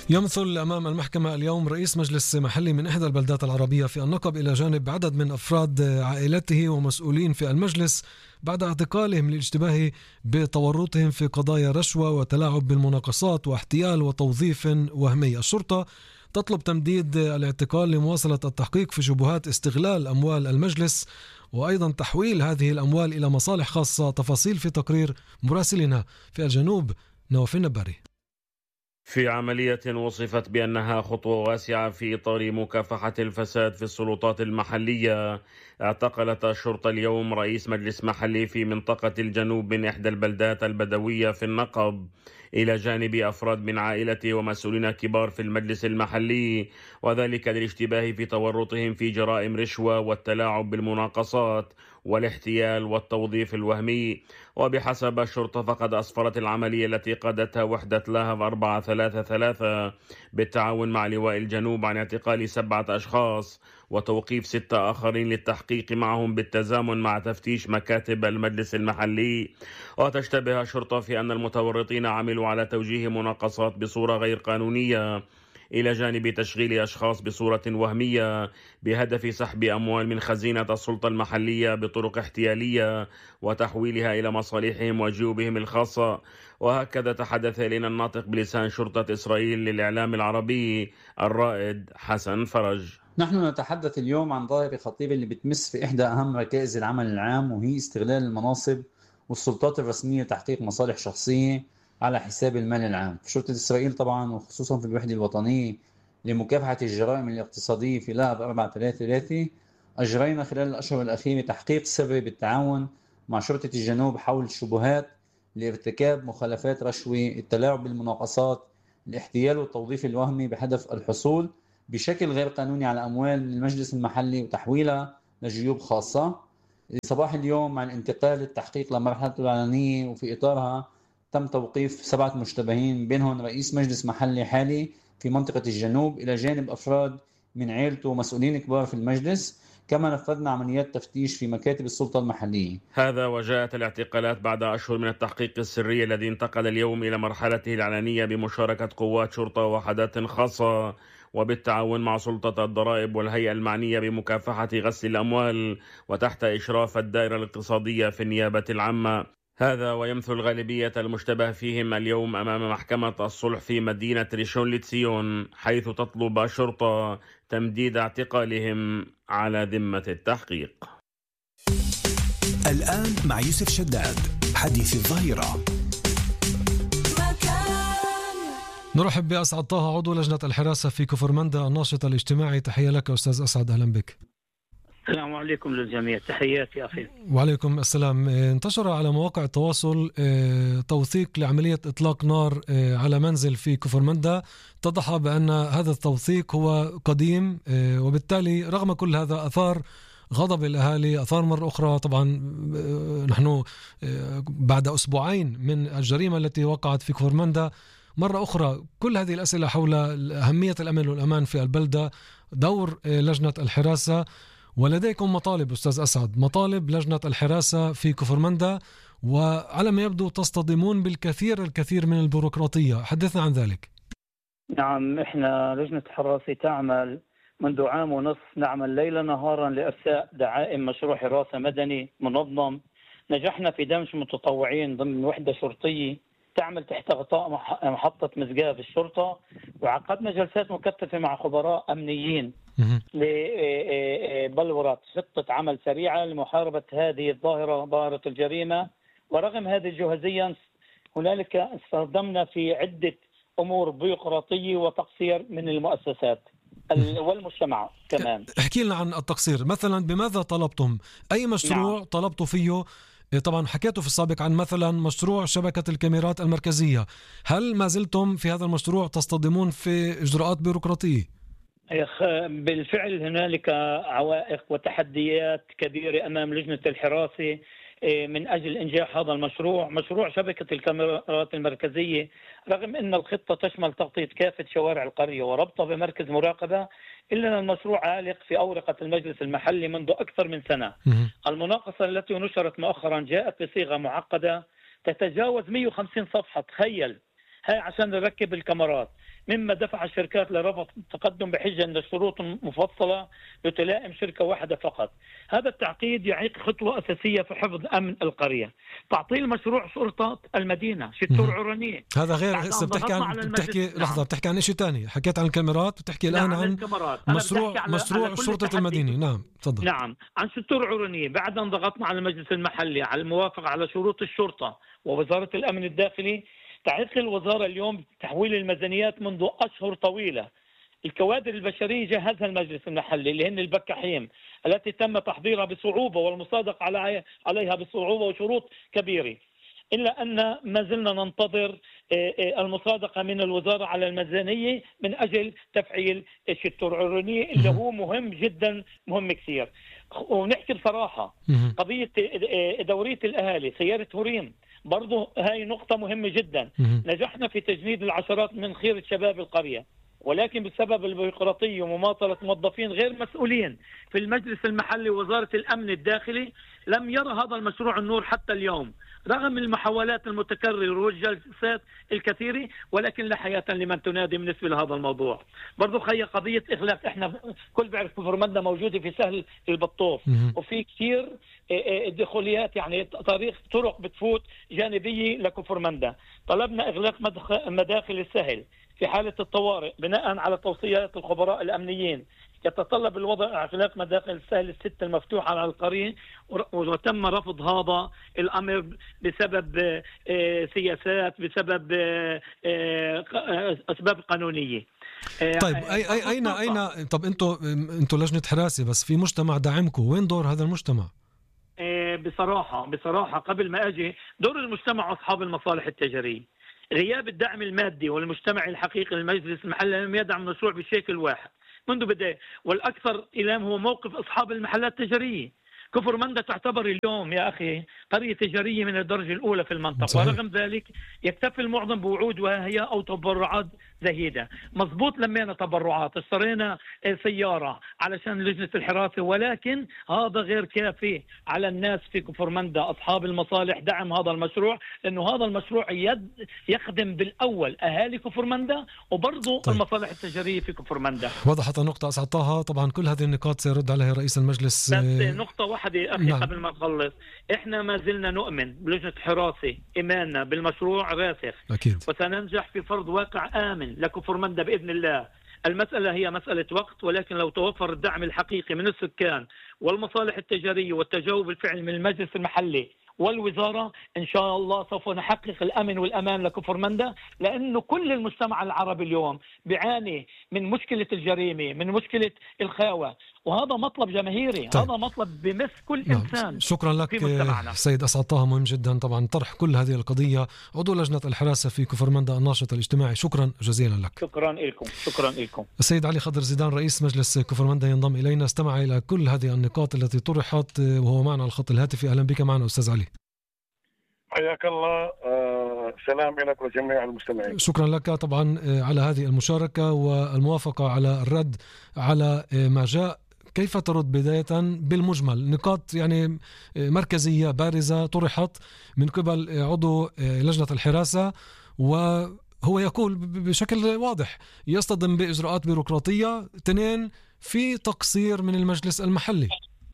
يمثل أمام المحكمة اليوم رئيس مجلس محلي من إحدى البلدات العربية في النقب إلى جانب عدد من أفراد عائلته ومسؤولين في المجلس بعد اعتقالهم للاشتباه بتورطهم في قضايا رشوة وتلاعب بالمناقصات واحتيال وتوظيف وهمي. الشرطة تطلب تمديد الاعتقال لمواصلة التحقيق في شبهات استغلال أموال المجلس وأيضا تحويل هذه الأموال إلى مصالح خاصة. تفاصيل في تقرير مراسلنا في الجنوب نواف النباري. في عملية وصفت بأنها خطوة واسعة في إطار مكافحة الفساد في السلطات المحلية، اعتقلت الشرطة اليوم رئيس مجلس محلي في منطقة الجنوب من إحدى البلدات البدوية في النقب إلى جانب أفراد من عائلته ومسؤولين كبار في المجلس المحلي، وذلك للاشتباه في تورطهم في جرائم رشوة والتلاعب بالمناقصات والاحتيال والتوظيف الوهمي. وبحسب الشرطة فقد أسفرت العملية التي قادتها وحدة لاهب 433 بالتعاون مع لواء الجنوب عن اعتقال 7 أشخاص وتوقيف 6 آخرين للتحقيق معهم بالتزامن مع تفتيش مكاتب المجلس المحلي. وتشتبه الشرطة في أن المتورطين عملوا على توجيه مناقصات بصورة غير قانونية إلى جانب تشغيل أشخاص بصورة وهمية بهدف سحب أموال من خزينة السلطة المحلية بطرق احتيالية وتحويلها إلى مصالحهم وجيوبهم الخاصة. وهكذا تحدث إلينا الناطق بلسان شرطة إسرائيل للإعلام العربي الرائد حسن فرج. نحن نتحدث اليوم عن ظاهرة خطيرة اللي بتمس في إحدى أهم ركائز العمل العام، وهي استغلال المناصب والسلطات الرسمية لتحقيق مصالح شخصية على حساب المال العام. في شرطة إسرائيل طبعا وخصوصا في الوحدة الوطنية لمكافحة الجرائم الاقتصادية في لاهب 433 أجرينا خلال الأشهر الأخيرة تحقيق سري بالتعاون مع شرطة الجنوب حول شبهات لارتكاب مخالفات رشوة، التلاعب بالمناقصات، الاحتيال والتوظيف الوهمي بهدف الحصول بشكل غير قانوني على أموال من المجلس المحلي وتحويلها لجيوب خاصة. صباح اليوم مع الانتقال للتحقيق لمرحلته الإعلانية، وفي إطارها تم توقيف 7 مشتبهين بينهم رئيس مجلس محلي حالي في منطقة الجنوب إلى جانب أفراد من عائلته ومسؤولين كبار في المجلس. كما نفذنا عمليات تفتيش في مكاتب السلطة المحلية. هذا وجاءت الاعتقالات بعد أشهر من التحقيق السري الذي انتقل اليوم إلى مرحلته الإعلانية بمشاركة قوات شرطة ووحدات خاصة وبالتعاون مع سلطة الضرائب والهيئة المعنية بمكافحة غسل الأموال وتحت إشراف الدائرة الاقتصادية في النيابة العامة. هذا ويمثل غالبية المشتبه فيهم اليوم أمام محكمة الصلح في مدينة ريشون لتسيون، حيث تطلب الشرطة تمديد اعتقالهم على ذمة التحقيق. الآن مع يوسف شداد حديث الظهيرة. نرحب بأسعد طه عضو لجنة الحراسة في كفرمندا الناشط الاجتماعي. تحية لك أستاذ أسعد، أهلا بك. السلام عليكم للجميع، تحياتي أخي. وعليكم السلام. انتشر على مواقع التواصل توثيق لعملية إطلاق نار على منزل في كفرمندا. اتضح بأن هذا التوثيق هو قديم، وبالتالي رغم كل هذا أثار غضب الأهالي، أثار مرة أخرى. طبعا نحن بعد أسبوعين من الجريمة التي وقعت في كفرمندا مرة أخرى كل هذه الأسئلة حول أهمية الأمن والأمان في البلدة، دور لجنة الحراسة. ولديكم مطالب أستاذ أسعد، مطالب لجنة الحراسة في كفرمندا، وعلى ما يبدو تصطدمون الكثير من البيروقراطية. حدثنا عن ذلك. نعم، إحنا لجنة الحراسة تعمل منذ عام ونصف، نعمل ليلا نهارا لإرساء دعائم مشروع حراسة مدني منظم. نجحنا في دمج متطوعين ضمن وحدة شرطية تعمل تحت غطاء محطة مزقاة في الشرطة، وعقدنا جلسات مكثفة مع خبراء أمنيين لبلورة خطة عمل سريعة لمحاربة هذه الظاهرة، ظاهرة الجريمة. ورغم هذه الجهازية هنالك استخدمنا في عدة أمور بيروقراطية وتقصير من المؤسسات والمجتمع كمان. احكي لنا عن التقصير مثلا، بماذا طلبتم؟ أي مشروع طلبتوا فيه؟ طبعا حكيتوا في السابق عن مثلا مشروع شبكة الكاميرات المركزية، هل ما زلتم في هذا المشروع تصطدمون في إجراءات بيروقراطية؟ بالفعل هنالك عوائق وتحديات كبيرة أمام لجنة الحراسة من أجل إنجاح هذا المشروع، مشروع شبكة الكاميرات المركزية. رغم أن الخطة تشمل تغطية كافة شوارع القرية وربطها بمركز مراقبة، إلا أن المشروع عالق في أورقة المجلس المحلي منذ أكثر من سنة. المناقصة التي نشرت مؤخرا جاءت بصيغة معقدة تتجاوز 150 صفحة. تخيل هاي عشان نركب الكاميرات، مما دفع الشركات لرفض التقدم بحجة أن الشروط مفصلة لتلائم شركة واحدة فقط. هذا التعقيد يعيق خطوة أساسية في حفظ أمن القرية، تعطيل مشروع شرطة المدينة شتور عرانية. هذا غير هسه بتحكي لحظة، بتحكي عن شيء تاني، حكيت عن الكاميرات، بتحكي الآن عن مشروع شرطة المدينة. نعم تفضل. نعم، عن شتور عرانية. بعد أن ضغطنا على المجلس المحلي على الموافقة على شروط الشرطة ووزارة الأمن الداخلي، تعيق الوزارة اليوم تحويل الميزانيات منذ أشهر طويلة. الكوادر البشرية جهزها المجلس المحلي اللي هن البكاحين التي تم تحضيرها بصعوبة والمصادقة عليها بصعوبة وشروط كبيرة، إلا أن ما زلنا ننتظر المصادقة من الوزارة على الميزانية من أجل تفعيل الشتور عرانية اللي هو مهم جدا، مهم كثير. ونحكي بصراحة، قضية دورية الأهالي سيارة هوريم برضو هاي نقطة مهمة جدا. نجحنا في تجنيد العشرات من خيرة شباب القرية، ولكن بسبب البيروقراطية ومماطلة موظفين غير مسؤولين في المجلس المحلي ووزارة الأمن الداخلي لم يرى هذا المشروع النور حتى اليوم، رغم المحاولات المتكررة والجلسات الكثيرة، ولكن لا حياة لمن تنادي بالنسبة لهذا الموضوع. برضو قضية إغلاق، احنا كل بعرف كفرمندا موجودة في سهل البطوف، وفي كثير دخوليات يعني طرق بتفوت جانبية لكفرمندا. طلبنا إغلاق مداخل السهل في حالة الطوارئ بناء على توصيات الخبراء الأمنيين. يتطلب الوضع إغلاق مداخل السهل الست المفتوحة على القرية، وتم رفض هذا الأمر بسبب سياسات، بسبب أسباب قانونية. طيب أين طب أنتوا لجنة حراسة، بس في مجتمع دعمكم، وين دور هذا المجتمع؟ بصراحة قبل ما أجي، دور المجتمع أصحاب المصالح التجارية. غياب الدعم المادي والمجتمعي الحقيقي للمجلس المحلي لم يدعم المشروع بشكل واحد منذ بداية، والأكثر إلام هو موقف أصحاب المحلات التجارية. كفرمندا تعتبر اليوم يا أخي قرية تجارية من الدرجة الأولى في المنطقة، صحيح. ورغم ذلك يكتفي المعظم بوعود وهي أو تبرعات زهيدة. مضبوط، لمينا تبرعات، اشترينا سيارة علشان لجنة الحراسة، ولكن هذا غير كافي على الناس في كفرمندا أصحاب المصالح دعم هذا المشروع، لأنه هذا المشروع يخدم بالأول أهالي كفرمندا وبرضو المصالح التجارية في كفرمندا. وضحت النقطة أسعد طه. طبعا كل هذه النقاط سيرد عليها رئيس المجلس. بس نقطة واحدة أخي، نعم. قبل ما نخلص، إحنا ما زلنا نؤمن بلجنة حراسة، إيماننا بالمشروع راسخ أكيد، وسننجح في فرض واقع آمن لكفرمندا بإذن الله. المسألة هي مسألة وقت، ولكن لو توفر الدعم الحقيقي من السكان والمصالح التجارية والتجاوب الفعلي من المجلس المحلي والوزارة، إن شاء الله سوف نحقق الأمن والأمان لكفرمندا، لأنه كل المجتمع العربي اليوم بيعاني من مشكلة الجريمة، من مشكلة الخاوة، وهذا مطلب جماهيري. هذا مطلب بمس كل إنسان. شكرا لك سيد أسعد طه، مهم جدا طبعا طرح كل هذه القضية. عضو لجنة الحراسة في كفرمندا الناشط الاجتماعي، شكرا جزيلا لك. شكرا لكم. السيد علي خضر زيدان رئيس مجلس كفرمندا ينضم إلينا، استمع إلى كل هذه النقاط التي طرحت وهو معنا على الخط الهاتفي. أهلا بك معنا أستاذ علي. حياك الله. سلام لك وجميع المستمعين. شكرا لك طبعا على هذه المشاركة والموافقة على الرد على ما جاء. كيف ترد بداية بالمجمل نقاط يعني مركزية بارزة طرحت من قبل عضو لجنة الحراسة، وهو يقول بشكل واضح يصطدم بإجراءات بيروقراطية، اثنين في تقصير من المجلس المحلي.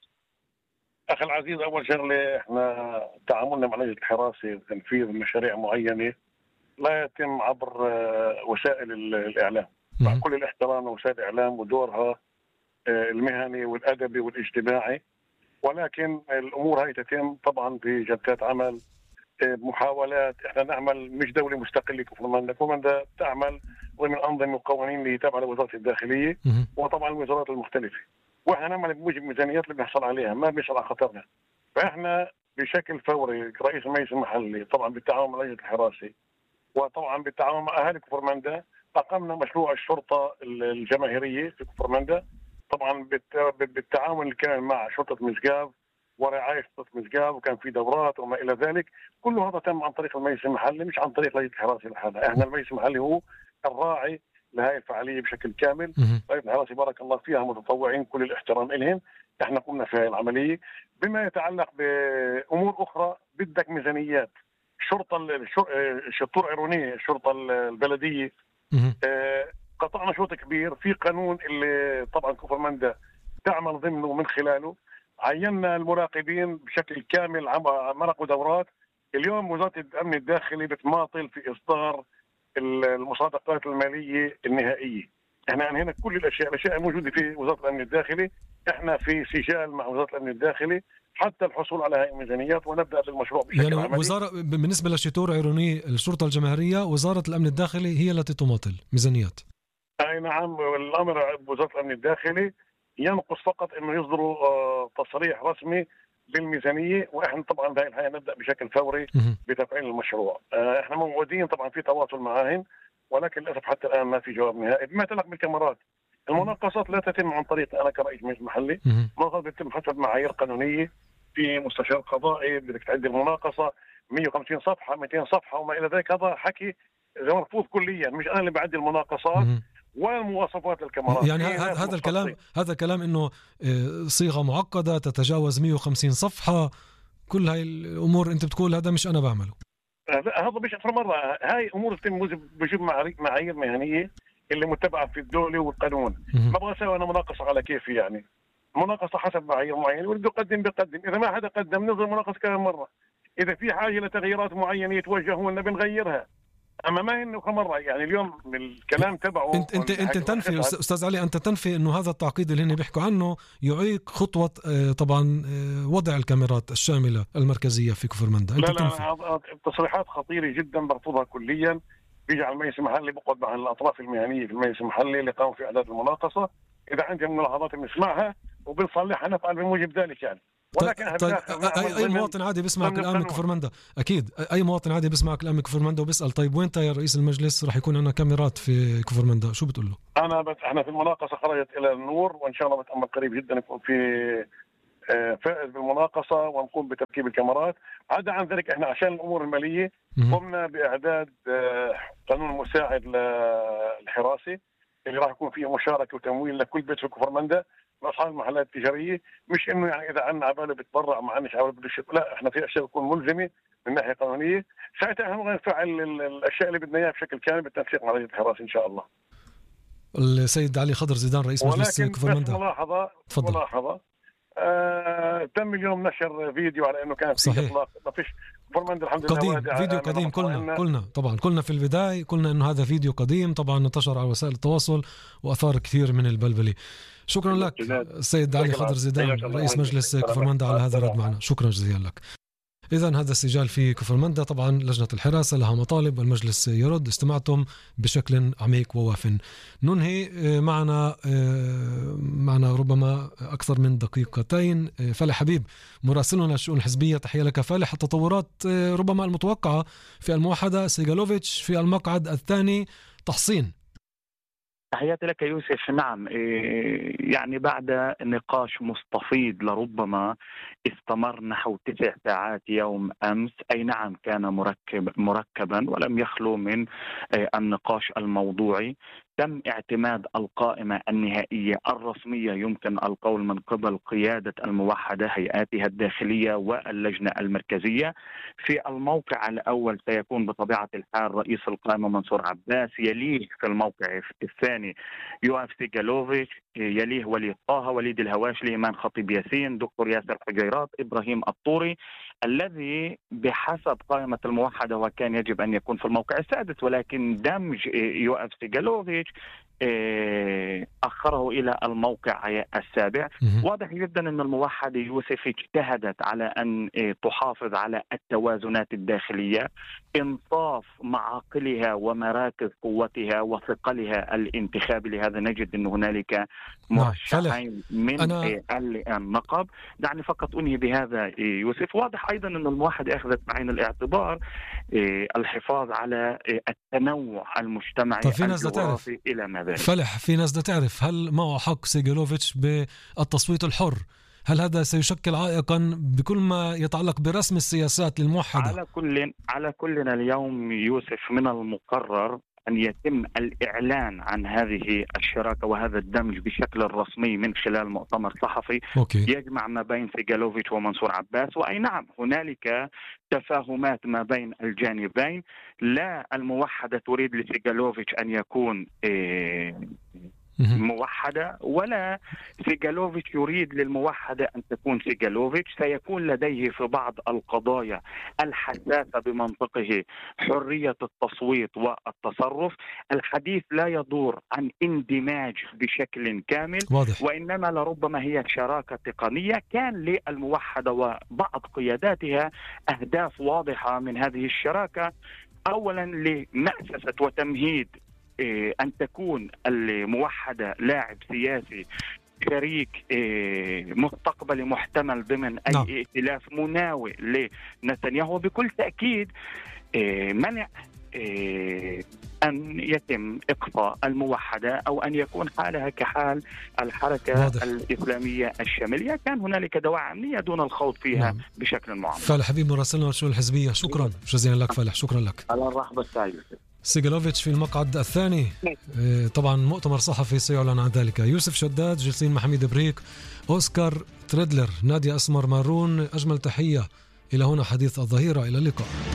أخي العزيز، أول شغلة إحنا تعاملنا مع لجنة الحراسة وتنفيذ مشاريع معينة لا يتم عبر وسائل الإعلام، مع كل الاحترام لوسائل الإعلام ودورها المهني والأدبي والاجتماعي، ولكن الأمور هاي تتم طبعا في جلسات عمل، محاولات. إحنا نعمل مش دولة مستقلة. كفرمندا تعمل ضمن أنظمة وقوانين اللي تابعة لوزارة الداخلية وطبعا الوزارات المختلفة، واحنا نعمل بموجب الميزانيات اللي بنحصل عليها، ما بيصل على خطرنا. فاحنا بشكل فوري رئيس المجلس المحلي طبعا بالتعاون مع لجنة الحراسة وطبعا بالتعاون مع اهالي كفرمندا اقمنا مشروع الشرطة الجماهيرية في كفرمندا، طبعا بالتعاون الكامل مع شرطة مسقاف ورعاية شرطة مسقاف، وكان في دورات وما الى ذلك. كل هذا تم عن طريق المجلس المحلي مش عن طريق لجنة الحراسة لحالها. احنا المجلس المحلي هو الراعي لهذه الفعالية بشكل كامل. طيب الحراسة بارك الله فيها متطوعين كل الاحترام إلهم، احنا قمنا في هذه العملية. بما يتعلق بأمور أخرى بدك ميزانيات، الشطور العيرونية، الشرطة البلدية، قطعنا شوط كبير في قانون اللي طبعا كفرمندا تعمل ضمنه من خلاله. عينا المراقبين بشكل كامل، مرقوا دورات. اليوم وزارة الأمن الداخلي بتماطل في إصدار المصادقات المالية النهائية. احنا هنا كل الأشياء الموجودة في وزارة الأمن الداخلي، احنا في سجال مع وزارة الأمن الداخلي حتى الحصول على هاي الميزانيات ونبدأ بالمشروع بشكل يعني عملي. وزارة بالنسبة للشطور عيروني الشرطة الجماهيرية، وزارة الأمن الداخلي هي التي تماطل ميزانيات. أي نعم، الأمر بوزارة الأمن الداخلي ينقص فقط إنه يصدروا تصريح رسمي بالميزانية، وإحنا طبعا بهاي الحياة نبدأ بشكل فوري بتفعيل المشروع. إحنا موجودين طبعا في تواصل معاهم، ولكن للأسف حتى الآن ما في جواب نهائي. بما يتعلق بالكاميرات، المناقصات لا تتم عن طريق أنا كرئيس مجلس محلي، المناقصات بتتم حسب معايير قانونية. في مستشار قضائي بدك تعد المناقصة 150 صفحة 200 صفحة وما إلى ذلك. هذا حكي مرفوض كليا، مش أنا اللي بعد المناقصات والمواصفات الكاميرات. يعني هذا كلام إنه صيغة معقدة تتجاوز 150 صفحة، كل هاي الأمور أنت بتقول هذا مش أنا بعمله. هذا مش أكثر مرة، هاي أمور تتم بجيب معايير مهنية اللي متبعة في الدولة والقانون. ما أبغى أسوي أنا مناقصة على كيفي، يعني مناقصة حسب معايير معينة، واللي بيقدم إذا ما حدا قدم نظر مناقصة كمان مرة. إذا في حاجة لتغييرات معينة يتوجهوا لنا بنغيرها، أما ما إنه كمرة. يعني اليوم الكلام تبعه أنت تنفي أستاذ علي، أنت تنفي إنه هذا التعقيد اللي هن بيحكوا عنه يعيق خطوة طبعا وضع الكاميرات الشاملة المركزية في كفرمندا. لا تصريحات خطيرة جدا برفضها كليا. بيجي على المجلس المحلي بقعد مع الأطراف المهنية في المجلس المحلي اللي قاموا في إعداد المناقصة، إذا عندهم ملاحظات بنسمعها وبنصلحها نفعل بموجب ذلك يعني. ولكن طيب اي مواطن عادي بيسمعك الان من كفرمندا، اكيد اي مواطن عادي بيسمعك الان من كفرمندا وبيسال طيب وين يا رئيس المجلس راح يكون عندنا كاميرات في كفرمندا، شو بتقول له؟ احنا في المناقصه خرجت الى النور، وان شاء الله بتامل قريب جدا يكون في فائز بالمناقصه ونقوم بتركيب الكاميرات. عدا عن ذلك احنا عشان الامور الماليه قمنا باعداد قانون مساعد للحراسه اللي راح يكون فيه مشاركه وتمويل لكل بيت في كفرمندا اصحاب المحلات التجاريه. مش انه يعني اذا عنا عباله بتبرع ما عندناش عباله بدش، لا، احنا في اشياء تكون ملزمه من ناحيه قانونيه، ساعتها احنا نفعل الاشياء اللي بدنا اياها بشكل كامل بالتنسيق مع لجنه الحراسه ان شاء الله. السيد علي خضر زيدان رئيس مجلس كفرمندا. ولكن ملاحظه تم اليوم نشر فيديو على انه كان في اطلاق، ما فيش كفرمندا الحمد لله قديم، فيديو قديم. قلنا في البدايه انه هذا فيديو قديم، طبعا انتشر على وسائل التواصل واثار كثير من البلبله. شكرا لك السيد علي خضر زيدان رئيس مجلس كفرمندا على هذا الرد معنا، شكرا جزيلا لك. إذن هذا السجال في كفرمندا، طبعا لجنة الحراسة لها مطالب والمجلس يرد. استمعتم بشكل عميق وواف. ننهي معنا ربما أكثر من دقيقتين فالح حبيب مراسلنا الشؤون الحزبية، تحية لك فالح. التطورات ربما المتوقعة في الموحدة، سيغالوفيتش في المقعد الثاني تحصين. تحياتي لك يوسف. نعم، يعني بعد نقاش مستفيض لربما استمر نحو 9 ساعات يوم أمس، أي نعم كان مركبا ولم يخلو من النقاش الموضوعي. تم اعتماد القائمة النهائية الرسمية يمكن القول من قبل قيادة الموحدة هيئاتها الداخلية واللجنة المركزية. في الموقع الأول سيكون بطبيعة الحال رئيس القائمة منصور عباس، يليه في الموقع الثاني يوآف سيغالوفيتش، يليه وليد طه، وليد الهواشلي، إيمان خطيب ياسين، دكتور ياسر حجيرات، إبراهيم الطوري، الذي بحسب قائمة الموحدة وكان يجب أن يكون في الموقع السادس، ولكن دمج يوآف سيغالوفيتش أخره إلى الموقع السابع. واضح جدا أن الموحدة يوسف اجتهدت على أن تحافظ على التوازنات الداخلية، إنصاف معاقلها ومراكز قوتها وثقلها الانتخابي. لهذا نجد أن هنالك مرشحين من النقب. دعني فقط أنهي بهذا يوسف. واضح أيضا أن الموحدة أخذت بعين الاعتبار الحفاظ على التنوع المجتمعي الجغرافي إلى ما ذلك. فلح، في ناس بدها تعرف هل معه حق سيغالوفيتش بالتصويت الحر؟ هل هذا سيشكل عائقا بكل ما يتعلق برسم السياسات للموحدة؟ على كلنا اليوم يوسف من المقرر أن يتم الإعلان عن هذه الشراكة وهذا الدمج بشكل رسمي من خلال مؤتمر صحفي يجمع ما بين سيغالوفيتش ومنصور عباس. وأي نعم هنالك تفاهمات ما بين الجانبين، لا الموحدة تريد لسيغالوفيتش أن يكون موحدة، ولا سيغالوفيتش يريد للموحدة أن تكون سيغالوفيتش. سيكون لديه في بعض القضايا الحساسة بمنطقه حرية التصويت والتصرف. الحديث لا يدور عن اندماج بشكل كامل، واضح. وإنما لربما هي شراكة تقنية. كان للموحدة وبعض قياداتها أهداف واضحة من هذه الشراكة. أولا لمأسسة وتمهيد أن تكون الموحدة لاعب سياسي شريك مستقبلي محتمل ضمن أي ائتلاف مناوئ لنتنياهو. بكل تأكيد منع أن يتم إقصاء الموحدة أو أن يكون حالها كحال الحركة الإسلامية الشاملية. كان هنالك دواعي أمنية دون الخوض فيها بشكل معمق. فالح حبيب مراسلنا والشؤون الحزبية، شكرا جزيلا لك فالح، شكرا لك. على الرحب السعيد. سيغالوفيتش في المقعد الثاني، طبعا مؤتمر صحفي سيعلن عن ذلك. يوسف شداد، جلسين مع حميد بريك، أوسكار تريدلر، نادية أسمر مارون، أجمل تحية. إلى هنا حديث الظهيرة، إلى اللقاء.